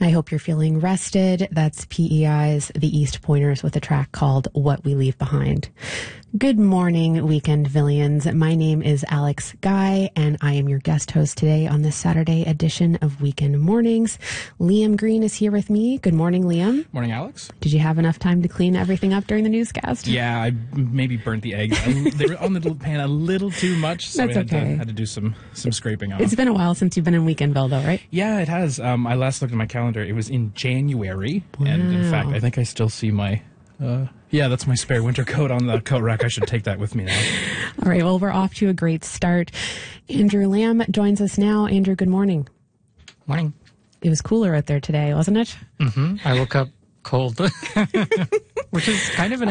I hope you're feeling rested. That's PEI's The East Pointers with a track called What We Leave Behind. Good morning, Weekend Villians. My name is Alex Guy, and I am your guest host today on this Saturday edition of Weekend Mornings. Liam Green is here with me. Good morning, Liam. Morning, Alex. Did you have enough time to clean everything up during the newscast? Yeah, I maybe burnt the eggs. They were on the little pan a little too much, so That's I okay. had to do some scraping off. It's been a while since you've been in Weekendville, though, right? Yeah, it has. I last looked at my calendar. It was in January, and in fact, I think I still see my... that's my spare winter coat on the coat rack. I should take that with me now. All right, well, we're off to a great start. Andrew Lamb joins us now. Andrew, good morning. Morning. It was cooler out there today, wasn't it? I woke up cold, which is kind of an